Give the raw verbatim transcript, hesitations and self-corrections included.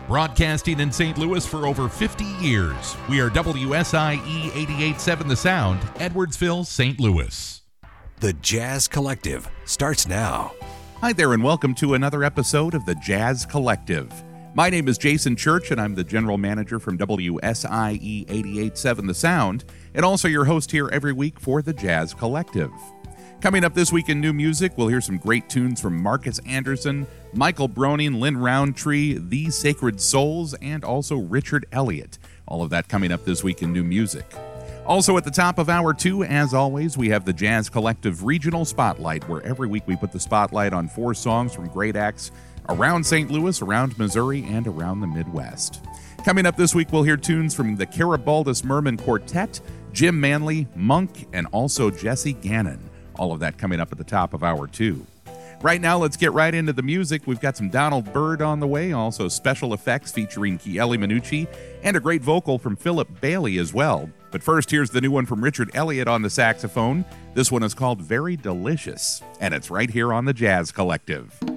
Broadcasting in Saint Louis for over fifty years, we are W S I E eighty-eight point seven The Sound, Edwardsville, Saint Louis. The Jazz Collective starts now. Hi there and welcome to another episode of The Jazz Collective. My name is Jason Church and I'm the general manager from W S I E eighty-eight point seven The Sound and also your host here every week for The Jazz Collective. Coming up this week in new music, we'll hear some great tunes from Marcus Anderson, Michael Broning, Lynn Roundtree, The Sacred Souls, and also Richard Elliott. All of that coming up this week in new music. Also at the top of hour two, as always, we have the Jazz Collective Regional Spotlight, where every week we put the spotlight on four songs from great acts around Saint Louis, around Missouri, and around the Midwest. Coming up this week, we'll hear tunes from the Carabaldus Merman Quartet, Jim Manley, Monk, and also Jesse Gannon. All of that coming up at the top of hour two. Right now, let's get right into the music. We've got some Donald Byrd on the way, also special effects featuring Chieli Minucci, and a great vocal from Philip Bailey as well. But first, here's the new one from Richard Elliott on the saxophone. This one is called Very Delicious, and it's right here on the Jazz Collective.